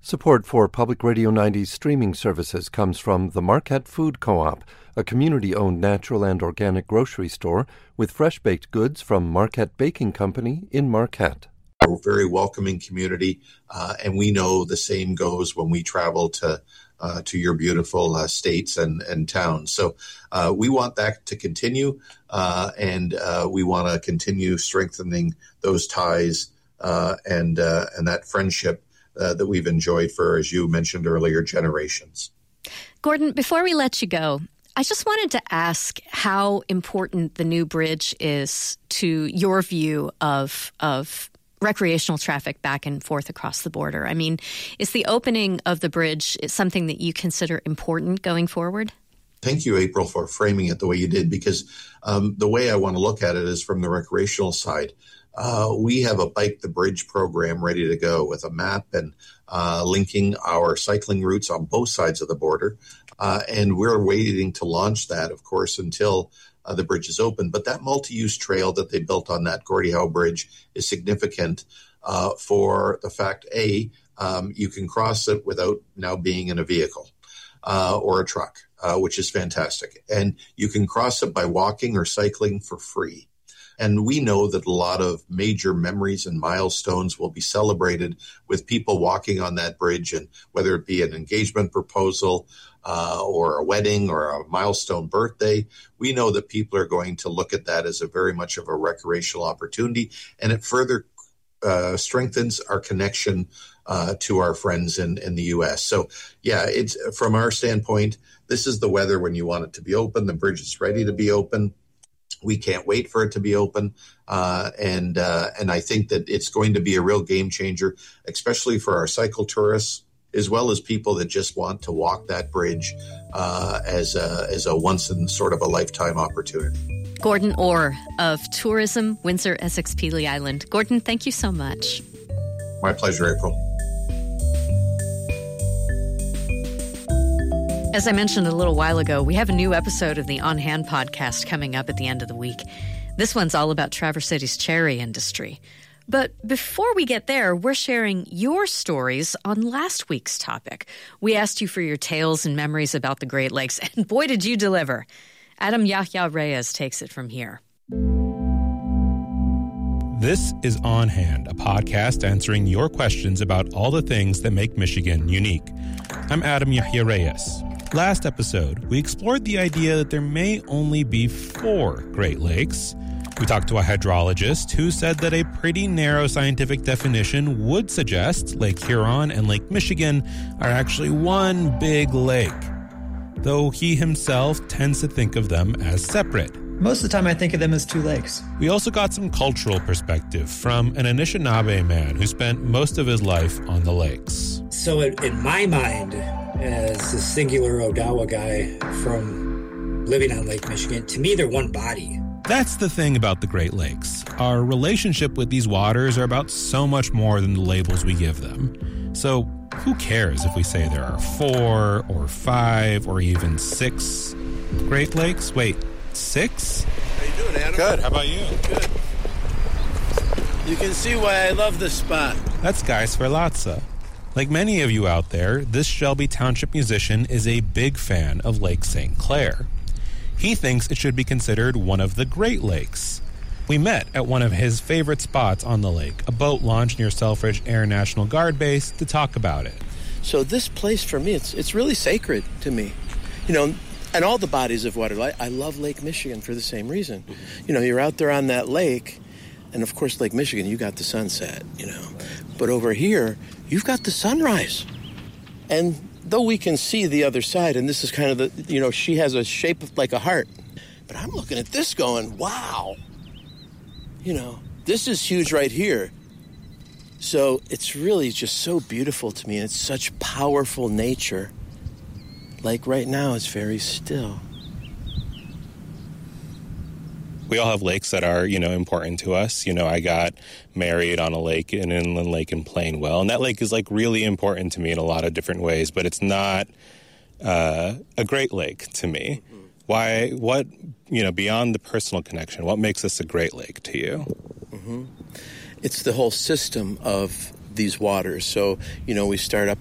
Support for Public Radio 90's streaming services comes from the Marquette Food Co-op, a community-owned natural and organic grocery store with fresh-baked goods from Marquette Baking Company in Marquette. We're a very welcoming community, and we know the same goes when we travel to your beautiful states and towns. So we want that to continue, and we want to continue strengthening those ties and that friendship that we've enjoyed for, as you mentioned earlier, generations. Gordon, before we let you go, I just wanted to ask how important the new bridge is to your view of recreational traffic back and forth across the border. I mean, is the opening of the bridge something that you consider important going forward? Thank you, April, for framing it the way you did, because the way I want to look at it is from the recreational side. We have a Bike the Bridge program ready to go with a map and linking our cycling routes on both sides of the border. And we're waiting to launch that, of course, until the bridge is open. But that multi-use trail that they built on that Gordie Howe Bridge is significant for the fact, you can cross it without now being in a vehicle or a truck, which is fantastic. And you can cross it by walking or cycling for free. And we know that a lot of major memories and milestones will be celebrated with people walking on that bridge, and whether it be an engagement proposal or a wedding or a milestone birthday, we know that people are going to look at that as a very much of a recreational opportunity, and it further strengthens our connection to our friends in the U.S. So, yeah, it's from our standpoint, this is the weather when you want it to be open. The bridge is ready to be open. We can't wait for it to be open, and I think that it's going to be a real game changer, especially for our cycle tourists, as well as people that just want to walk that bridge as a once in sort of a lifetime opportunity. Gordon Orr of Tourism, Windsor, Essex, Pelee Island. Gordon, thank you so much. My pleasure, April. As I mentioned a little while ago, we have a new episode of the On Hand podcast coming up at the end of the week. This one's all about Traverse City's cherry industry. But before we get there, we're sharing your stories on last week's topic. We asked you for your tales and memories about the Great Lakes, and boy, did you deliver. Adam Yahya Reyes takes it from here. This is On Hand, a podcast answering your questions about all the things that make Michigan unique. I'm Adam Yahya Reyes. Last episode, we explored the idea that there may only be 4 Great Lakes. We talked to a hydrologist who said that a pretty narrow scientific definition would suggest Lake Huron and Lake Michigan are actually one big lake, though he himself tends to think of them as separate. Most of the time I think of them as 2 lakes. We also got some cultural perspective from an Anishinaabe man who spent most of his life on the lakes. So in my mind, as a singular Odawa guy from living on Lake Michigan, to me they're one body. That's the thing about the Great Lakes. Our relationship with these waters are about so much more than the labels we give them. So who cares if we say there are 4 or 5 or even 6 Great Lakes? Wait, 6? How you doing, Adam? Good. How about you? Good. You can see why I love this spot. That's Guy Sverlatza. Like many of you out there, this Shelby Township musician is a big fan of Lake St. Clair. He thinks it should be considered one of the Great Lakes. We met at one of his favorite spots on the lake, a boat launch near Selfridge Air National Guard Base, to talk about it. So this place for me, it's really sacred to me. You know, and all the bodies of water. I love Lake Michigan for the same reason. You know, you're out there on that lake, and of course Lake Michigan, you got the sunset, you know. But over here, you've got the sunrise. And though we can see the other side, and this is kind of the, you know, she has a shape like a heart. But I'm looking at this going, wow. You know, this is huge right here. So it's really just so beautiful to me, and it's such powerful nature. Like right now, it's very still. We all have lakes that are, you know, important to us. You know, I got married on a lake, an inland lake in Plainwell, and that lake is like really important to me in a lot of different ways, but it's not a Great Lake to me. Mm-hmm. Why, what, you know, beyond the personal connection, what makes this a Great Lake to you? Mm-hmm. It's the whole system of these waters. So, you know, we start up